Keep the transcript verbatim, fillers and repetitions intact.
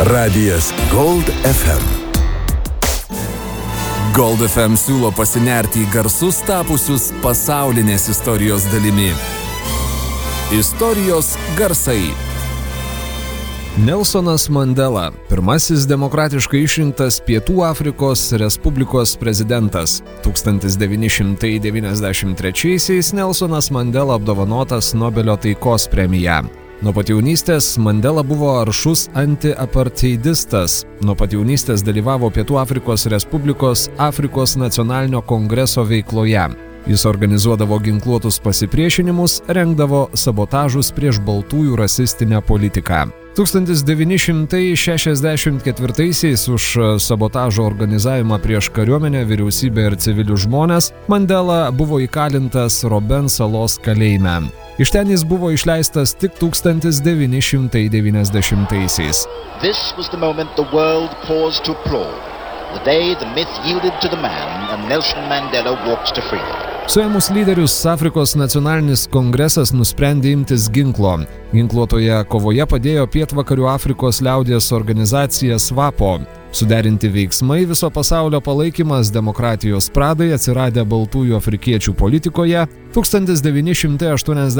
Radijas Gold F M. Gold F M siūlo pasinerti į garsus tapusius pasaulinės istorijos dalimi. Istorijos garsai. Nelsonas Mandela, pirmasis demokratiškai išrinktas Pietų Afrikos Respublikos prezidentas. tūkstantis devyni šimtai devyniasdešimt trečiaisiais Nelsonas Mandela apdovanotas Nobelio taikos premija. Nuo pat jaunystės Mandela buvo aršus anti-apartheidistas. Nuo pat jaunystės dalyvavo Pietų Afrikos Respublikos Afrikos nacionalinio kongreso veikloje. Jis organizuodavo ginkluotus pasipriešinimus, rengdavo sabotažus prieš baltųjų rasistinę politiką. tūkstantis devyni šimtai šešiasdešimt ketvirtaisiais už sabotažo organizavimą prieš kariuomenę, vyriausybę ir civilius žmones Mandela buvo įkalintas Robben salos kalėjime. Iš ten jis buvo išleistas tik tūkstantis devyni šimtai devyniasdešimtaisiais. This was the moment the world paused to applaud. The day the myth yielded to the man and Nelson Mandela walked to freedom. Suėmus lyderius, Afrikos nacionalinis kongresas nusprendė imtis ginklo. Ginkluotoje kovoje padėjo Pietvakarių Afrikos liaudies organizacija SWAPO. Suderinti veiksmai, viso pasaulio palaikymas demokratijos pradai atsiradę baltųjų afrikiečių politikoje tūkstantis devyni šimtai aštuoniasdešimt